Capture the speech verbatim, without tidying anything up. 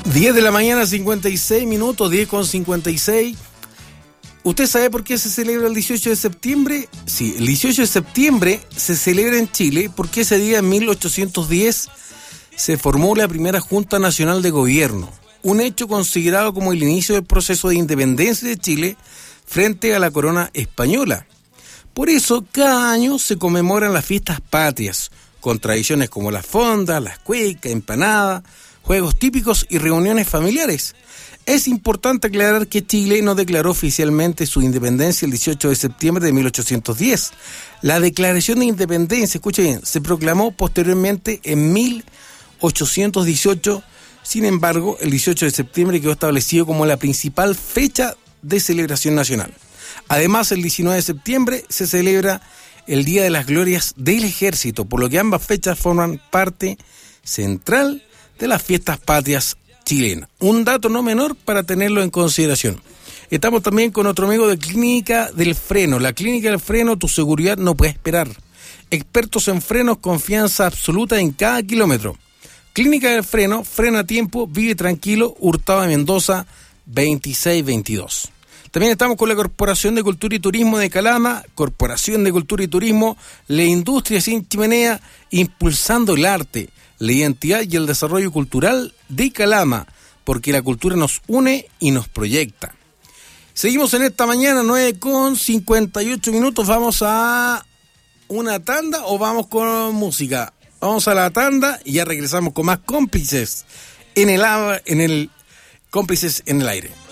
diez de la mañana, cincuenta y seis minutos, diez con cincuenta y seis. ¿Usted sabe por qué se celebra el dieciocho de septiembre? Sí, el dieciocho de septiembre se celebra en Chile porque ese día, en mil ochocientos diez, se formó la primera Junta Nacional de Gobierno, un hecho considerado como el inicio del proceso de independencia de Chile frente a la corona española. Por eso, cada año se conmemoran las fiestas patrias, con tradiciones como las fondas, las cuecas, empanadas, juegos típicos y reuniones familiares. Es importante aclarar que Chile no declaró oficialmente su independencia el dieciocho de septiembre de mil ochocientos diez. La declaración de independencia, escuche bien, se proclamó posteriormente en mil ochocientos dieciocho. Sin embargo, el dieciocho de septiembre quedó establecido como la principal fecha de celebración nacional. Además, el diecinueve de septiembre se celebra el Día de las Glorias del Ejército, por lo que ambas fechas forman parte central de las fiestas patrias chilena. Un dato no menor para tenerlo en consideración. Estamos también con otro amigo de Clínica del Freno. La Clínica del Freno, tu seguridad no puede esperar. Expertos en frenos, confianza absoluta en cada kilómetro. Clínica del Freno, frena a tiempo, vive tranquilo, Hurtado de Mendoza, veintiséis veintidós. También estamos con la Corporación de Cultura y Turismo de Calama, Corporación de Cultura y Turismo, la industria sin chimenea, impulsando el arte, la identidad y el desarrollo cultural de Calama, porque la cultura nos une y nos proyecta. Seguimos en esta mañana, nueve con cincuenta y ocho minutos. ¿Vamos a una tanda o vamos con música? Vamos a la tanda y ya regresamos con más cómplices en el, en el cómplices en el aire.